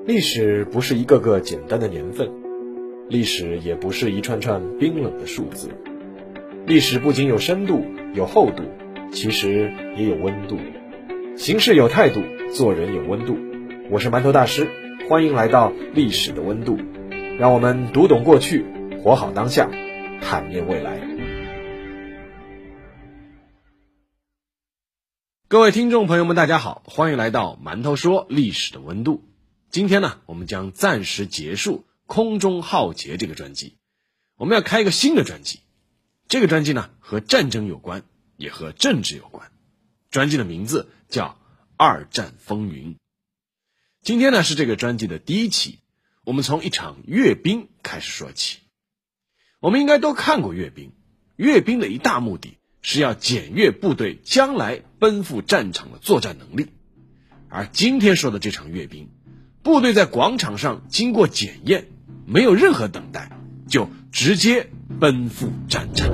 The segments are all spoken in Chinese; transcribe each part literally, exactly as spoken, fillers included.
历史不是一个个简单的年份，历史也不是一串串冰冷的数字。历史不仅有深度有厚度，其实也有温度。行事有态度，做人有温度。我是馒头大师，欢迎来到历史的温度，让我们读懂过去，活好当下，坦面未来。各位听众朋友们大家好，欢迎来到馒头说历史的温度。今天呢，我们将暂时结束空中浩劫这个专辑，我们要开一个新的专辑。这个专辑呢，和战争有关，也和政治有关。专辑的名字叫二战风云。今天呢，是这个专辑的第一期，我们从一场阅兵开始说起。我们应该都看过阅兵，阅兵的一大目的是要检阅部队将来奔赴战场的作战能力。而今天说的这场阅兵，部队在广场上经过检验，没有任何等待，就直接奔赴战场。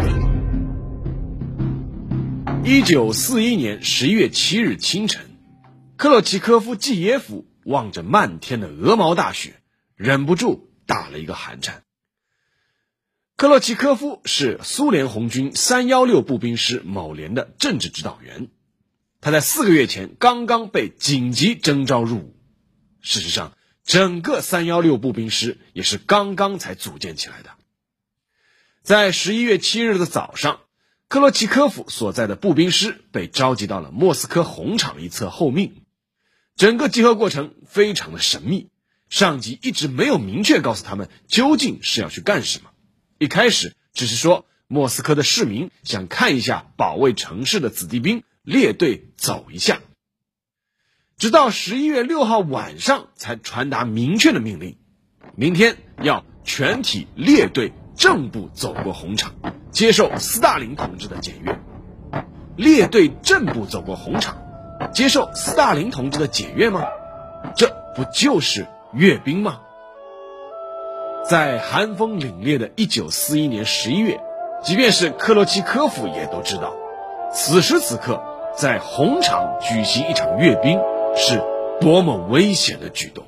一九四一年十一月七日清晨，克洛奇科夫季耶夫望着漫天的鹅毛大雪，忍不住打了一个寒颤。克洛奇科夫是苏联红军三一六步兵师某连的政治指导员，他在四个月前刚刚被紧急征召入伍。事实上，整个三一六步兵师也是刚刚才组建起来的。在十一月七日的早上，克洛奇科夫所在的步兵师被召集到了莫斯科红场一侧候命。整个集合过程非常的神秘，上级一直没有明确告诉他们究竟是要去干什么。一开始只是说莫斯科的市民想看一下保卫城市的子弟兵列队走一下，直到十一月六号晚上才传达明确的命令，明天要全体列队正步走过红场，接受斯大林同志的检阅。列队正步走过红场，接受斯大林同志的检阅吗？这不就是阅兵吗？在寒风凛冽的一九四一年十一月，即便是克洛奇科夫也都知道，此时此刻在红场举行一场阅兵是多么危险的举动。